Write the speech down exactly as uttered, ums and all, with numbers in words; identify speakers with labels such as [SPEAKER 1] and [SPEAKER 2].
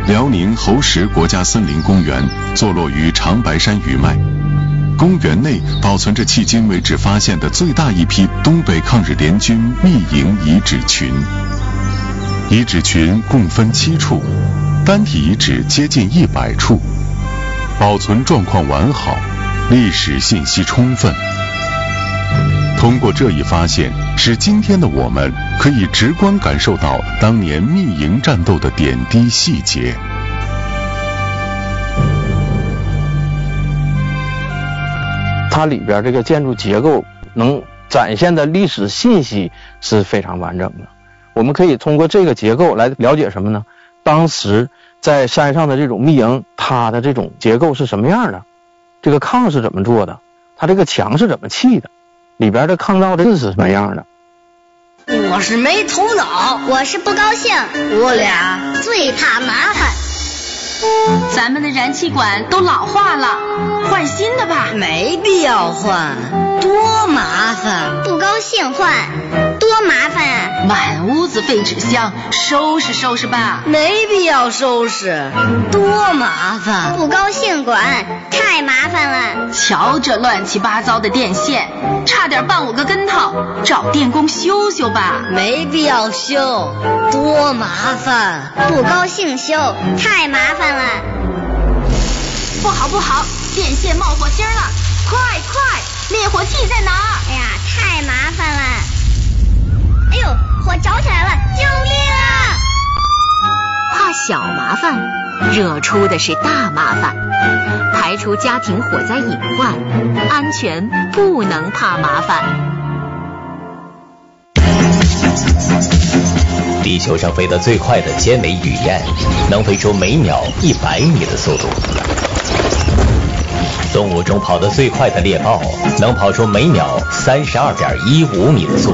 [SPEAKER 1] 辽宁侯石国家森林公园坐落于长白山余脉。公园内保存着迄今为止发现的最大一批东北抗日联军密营遗址群。遗址群共分七处，单体遗址接近一百处，保存状况完好，历史信息充分。通过这一发现，使今天的我们可以直观感受到当年密营战斗的点滴细节。
[SPEAKER 2] 它里边这个建筑结构能展现的历史信息是非常完整的。我们可以通过这个结构来了解什么呢？当时在山上的这种密营，它的这种结构是什么样的？这个炕是怎么做的？它这个墙是怎么砌的？里边的炕罩的是什么样的？
[SPEAKER 3] 我是没头脑，
[SPEAKER 4] 我是不高兴，
[SPEAKER 3] 我俩
[SPEAKER 4] 最怕麻烦。
[SPEAKER 5] 咱们的燃气管都老化了，换新的吧。
[SPEAKER 3] 没必要换，多麻烦。
[SPEAKER 4] 不高兴换，多麻烦啊！
[SPEAKER 5] 满屋子废纸箱，收拾收拾吧。
[SPEAKER 3] 没必要收拾，多麻烦。
[SPEAKER 4] 不高兴管，太麻烦了。
[SPEAKER 5] 瞧这乱七八糟的电线，差点绊我个跟头，找电工修修吧。
[SPEAKER 3] 没必要修，多麻烦。
[SPEAKER 4] 不高兴修，太麻烦了。
[SPEAKER 5] 不好不好，电线冒火星了，快快，灭火器在哪儿？
[SPEAKER 4] 哎呀，太麻烦了。哎呦，火着起来了，救命啊！
[SPEAKER 6] 怕小麻烦，惹出的是大麻烦。排除家庭火灾隐患，安全不能怕麻烦。
[SPEAKER 7] 地球上飞得最快的尖尾雨燕，能飞出每秒一百米的速度。动物中跑得最快的猎豹，能跑出每秒三十二点一五米的速度。